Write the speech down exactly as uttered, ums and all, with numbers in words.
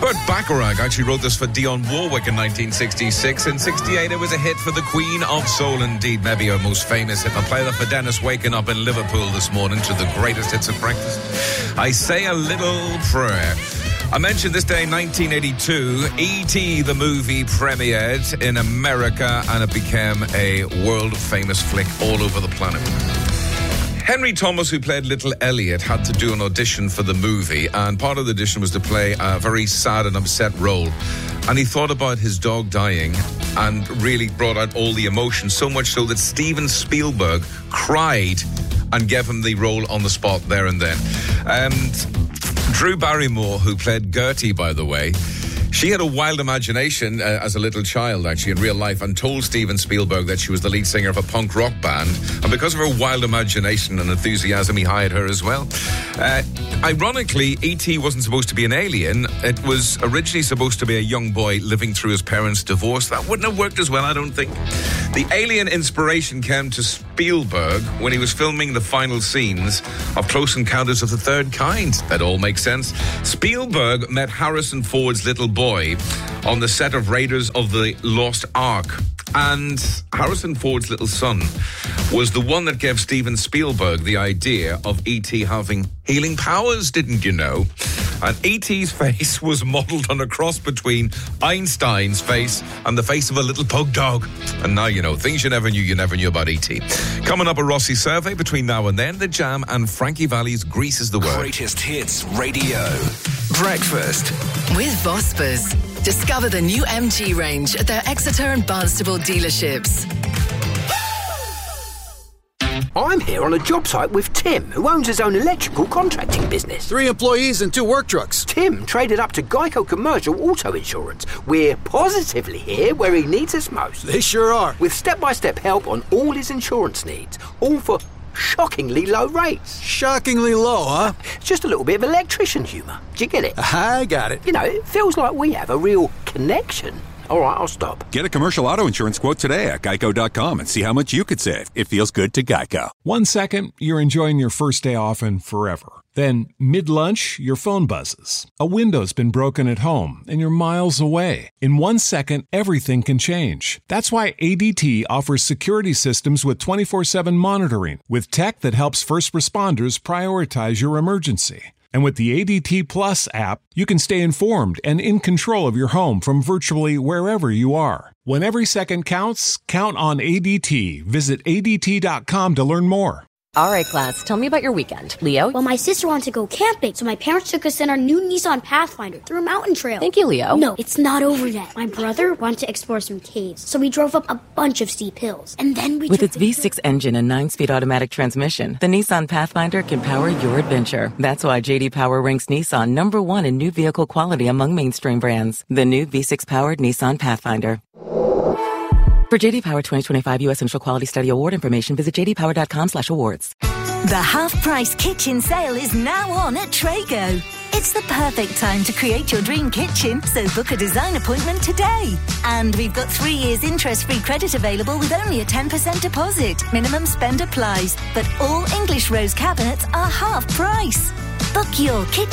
Burt Bacharach actually wrote this for Dionne Warwick in nineteen sixty-six. In sixty-eight, it was a hit for the Queen of Soul, indeed, maybe her most famous hit. I'll play that for Dennis waking up in Liverpool this morning to the greatest hits of breakfast. I Say a Little Prayer. I mentioned this day in nineteen eighty-two, E T the movie premiered in America and it became a world-famous flick all over the planet. Henry Thomas, who played Little Elliot, had to do an audition for the movie, and part of the audition was to play a very sad and upset role. And he thought about his dog dying and really brought out all the emotion, so much so that Steven Spielberg cried and gave him the role on the spot there and then. And Drew Barrymore, who played Gertie, by the way, she had a wild imagination uh, as a little child, actually, in real life, and told Steven Spielberg that she was the lead singer of a punk rock band. And because of her wild imagination and enthusiasm, he hired her as well. Uh, ironically, E T wasn't supposed to be an alien. It was originally supposed to be a young boy living through his parents' divorce. That wouldn't have worked as well, I don't think. The alien inspiration came to Spielberg when he was filming the final scenes of Close Encounters of the Third Kind. That all makes sense. Spielberg met Harrison Ford's little boy on the set of Raiders of the Lost Ark. And Harrison Ford's little son was the one that gave Steven Spielberg the idea of E T having healing powers, didn't you know? And E T's face was modelled on a cross between Einstein's face and the face of a little pug dog. And now you know, things you never knew you never knew about E T. Coming up, a Rossi survey between now and then, The Jam and Frankie Valli's Grease is the Word. Greatest Hits Radio. Breakfast with Vospers. Discover the new M G range at their Exeter and Barnstable dealerships. I'm here on a job site with Tim, who owns his own electrical contracting business. Three employees and two work trucks. Tim traded up to Geico Commercial Auto Insurance. We're positively here where he needs us most. They sure are. With step-by-step help on all his insurance needs, all for shockingly low rates. Shockingly low, huh? Just a little bit of electrician humour. Do you get it? I got it. You know, it feels like we have a real connection. All right, I'll stop. Get a commercial auto insurance quote today at geico dot com and see how much you could save. It feels good to Geico. One second, you're enjoying your first day off and forever. Then, mid-lunch, your phone buzzes. A window's been broken at home and you're miles away. In one second, everything can change. That's why A D T offers security systems with twenty-four seven monitoring, with tech that helps first responders prioritize your emergency. And with the A D T Plus app, you can stay informed and in control of your home from virtually wherever you are. When every second counts, count on A D T. Visit A D T dot com to learn more. All right, class, tell me about your weekend. Leo? Well, my sister wanted to go camping, so my parents took us in our new Nissan Pathfinder through a mountain trail. Thank you, Leo. No, it's not over yet. My brother wanted to explore some caves, so we drove up a bunch of steep hills. And then we With took its V six engine and nine-speed automatic transmission, the Nissan Pathfinder can power your adventure. That's why J D Power ranks Nissan number one in new vehicle quality among mainstream brands. The new V six-powered Nissan Pathfinder. For J D Power twenty twenty-five U S Central Quality Study Award information, visit j d power dot com slash awards. The half-price kitchen sale is now on at Trago. It's the perfect time to create your dream kitchen, so book a design appointment today. And we've got three years interest-free credit available with only a ten percent deposit. Minimum spend applies, but all English rose cabinets are half price. Book your kitchen